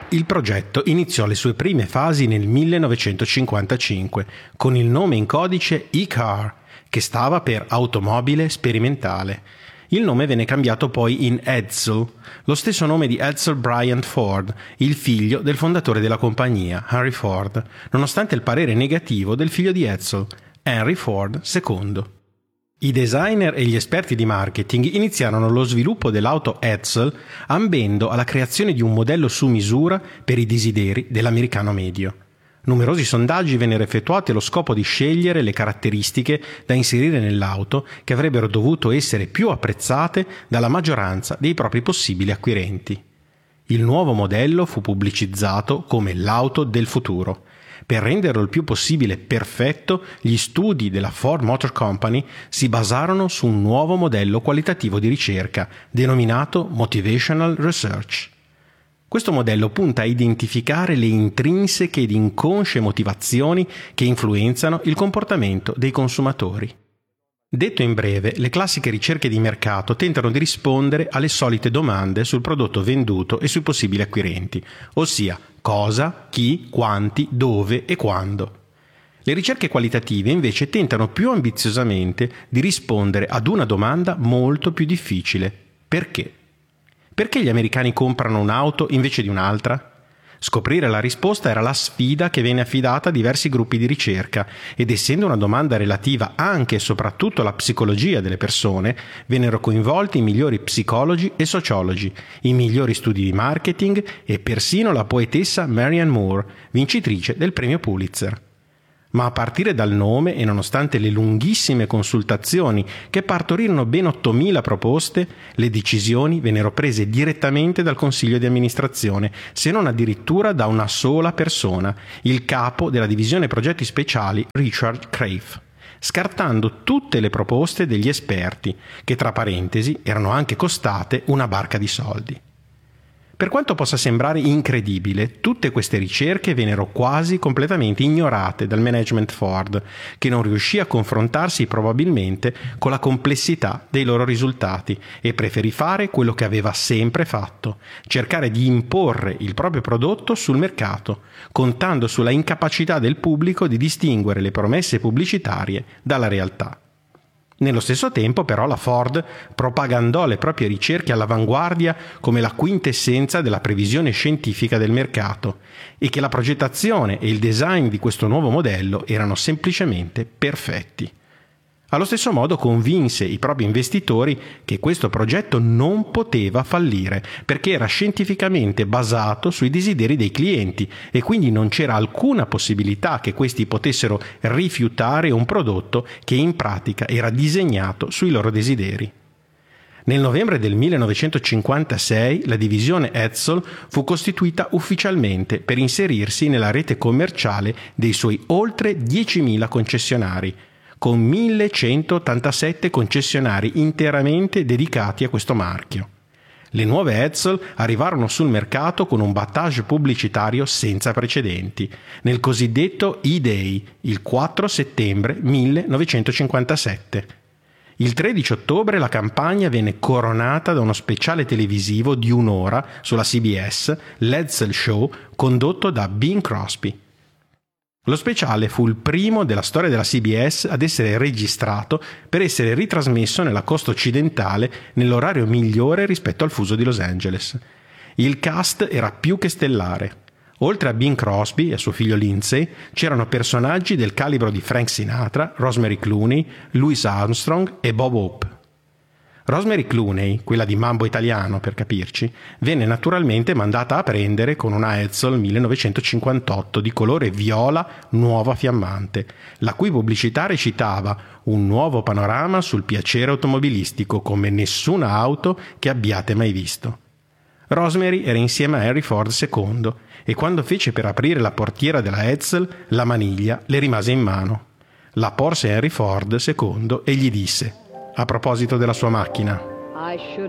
Il progetto iniziò le sue prime fasi nel 1955 con il nome in codice E-Car, che stava per automobile sperimentale. Il nome venne cambiato poi in Edsel, lo stesso nome di Edsel Bryant Ford, il figlio del fondatore della compagnia, Henry Ford, nonostante il parere negativo del figlio di Edsel, Henry Ford II. I designer e gli esperti di marketing iniziarono lo sviluppo dell'auto Edsel ambendo alla creazione di un modello su misura per i desideri dell'americano medio. Numerosi sondaggi vennero effettuati allo scopo di scegliere le caratteristiche da inserire nell'auto che avrebbero dovuto essere più apprezzate dalla maggioranza dei propri possibili acquirenti. Il nuovo modello fu pubblicizzato come l'auto del futuro. Per renderlo il più possibile perfetto, gli studi della Ford Motor Company si basarono su un nuovo modello qualitativo di ricerca, denominato Motivational Research. Questo modello punta a identificare le intrinseche ed inconsce motivazioni che influenzano il comportamento dei consumatori. Detto in breve, le classiche ricerche di mercato tentano di rispondere alle solite domande sul prodotto venduto e sui possibili acquirenti, ossia cosa, chi, quanti, dove e quando. Le ricerche qualitative invece tentano più ambiziosamente di rispondere ad una domanda molto più difficile: perché? Perché gli americani comprano un'auto invece di un'altra? Scoprire la risposta era la sfida che venne affidata a diversi gruppi di ricerca ed essendo una domanda relativa anche e soprattutto alla psicologia delle persone, vennero coinvolti i migliori psicologi e sociologi, i migliori studi di marketing e persino la poetessa Marianne Moore, vincitrice del premio Pulitzer. Ma a partire dal nome e nonostante le lunghissime consultazioni che partorirono ben 8.000 proposte, le decisioni vennero prese direttamente dal consiglio di amministrazione, se non addirittura da una sola persona, il capo della divisione progetti speciali Richard Crafe, scartando tutte le proposte degli esperti, che tra parentesi erano anche costate una barca di soldi. Per quanto possa sembrare incredibile, tutte queste ricerche vennero quasi completamente ignorate dal management Ford, che non riuscì a confrontarsi probabilmente con la complessità dei loro risultati e preferì fare quello che aveva sempre fatto: cercare di imporre il proprio prodotto sul mercato, contando sulla incapacità del pubblico di distinguere le promesse pubblicitarie dalla realtà. Nello stesso tempo, però, la Ford propagandò le proprie ricerche all'avanguardia come la quintessenza della previsione scientifica del mercato e che la progettazione e il design di questo nuovo modello erano semplicemente perfetti. Allo stesso modo convinse i propri investitori che questo progetto non poteva fallire perché era scientificamente basato sui desideri dei clienti e quindi non c'era alcuna possibilità che questi potessero rifiutare un prodotto che in pratica era disegnato sui loro desideri. Nel novembre del 1956 la divisione Edsel fu costituita ufficialmente per inserirsi nella rete commerciale dei suoi oltre 10.000 concessionari, con 1.187 concessionari interamente dedicati a questo marchio. Le nuove Edsel arrivarono sul mercato con un battage pubblicitario senza precedenti, nel cosiddetto E-Day, il 4 settembre 1957. Il 13 ottobre la campagna venne coronata da uno speciale televisivo di un'ora sulla CBS, l'Edsel Show, condotto da Bing Crosby. Lo speciale fu il primo della storia della CBS ad essere registrato per essere ritrasmesso nella costa occidentale nell'orario migliore rispetto al fuso di Los Angeles. Il cast era più che stellare. Oltre a Bing Crosby e a suo figlio Lindsay, c'erano personaggi del calibro di Frank Sinatra, Rosemary Clooney, Louis Armstrong e Bob Hope. Rosemary Clooney, quella di Mambo Italiano per capirci, venne naturalmente mandata a prendere con una Edsel 1958 di colore viola nuova fiammante, la cui pubblicità recitava «Un nuovo panorama sul piacere automobilistico come nessuna auto che abbiate mai visto». Rosemary era insieme a Henry Ford II e quando fece per aprire la portiera della Edsel, la maniglia le rimase in mano. La porse Henry Ford II e gli disse, a proposito della sua macchina: